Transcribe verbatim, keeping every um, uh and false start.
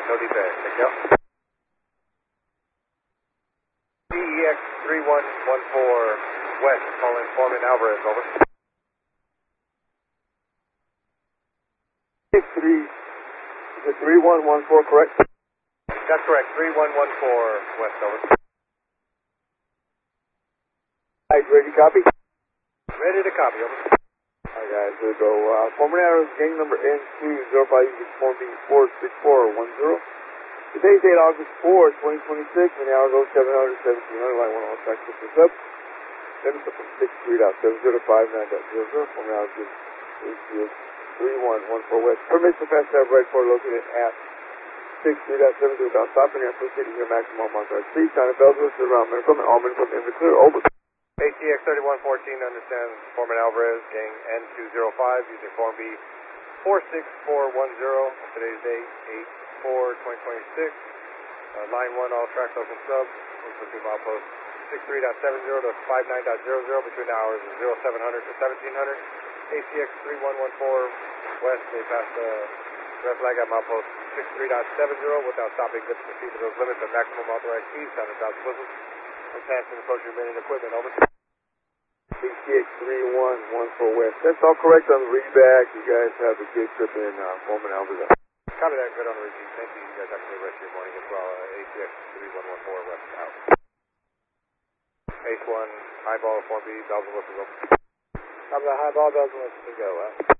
no defect. Thank you. D E X three one one four West, calling Foreman Alvarez, over. three, is it three one one four, correct? That's correct, three one one four West, over. Alright, ready to copy? Ready to copy, over. Alright guys, here we go. Uh, Foreman Alvarez, gang number N two zero five, unit form B four six four one zero. Today's date August fourth, twenty twenty-six, and the hour goes seven hundred, seventeen hundred, line one on track, six this up. Send us up from six three dot seven zero five nine dot zero zero, Foreman Alvarez, A C X three one one four West. Permission to pass that right for located at six three dot seven zero without stopping and proceeding your maximum authorized speed. Sign of bells with around minimum and all minimum in the clear, over. A T X thirty-one fourteen understands Foreman Alvarez, gang N two zero five, using form B four six four one zero. Today's date eight four twenty twenty-six. Uh, line one, all tracks open sub. Between milepost six three dot seven zero to five nine dot zero zero between the hours of zero seven hundred to seventeen hundred. A T X three one one four West, they passed the red flag at milepost six three dot seven zero without stopping. Good to proceed to those limits of maximum authorized speed. Sound of South Blizzard. I'm passing approaching remaining equipment, over. A T X three one one four West. That's all correct on the readback. You guys have a good trip in uh, Foreman Alvarez. Copy that, good on the repeat. Thank you. You guys have a good rest of your morning as well. Uh, A T X three one one four West, out. Ace one, high ball, form B, bells and whistles, over. Copy that, high ball, bells and whistles, go, uh.